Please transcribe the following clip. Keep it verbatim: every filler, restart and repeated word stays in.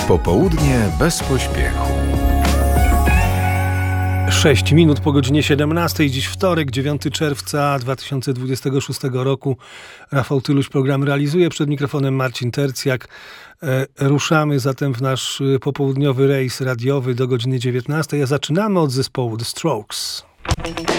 Popołudnie bez pośpiechu. sześć minut po godzinie siedemnastej, dziś wtorek, dziewiątego czerwca dwa tysiące dwudziestego szóstego roku. Rafał Tyluś program realizuje, przed mikrofonem Marcin Tercjak. E, ruszamy zatem w nasz popołudniowy rejs radiowy do godziny dziewiętnastej, a zaczynamy od zespołu The Strokes.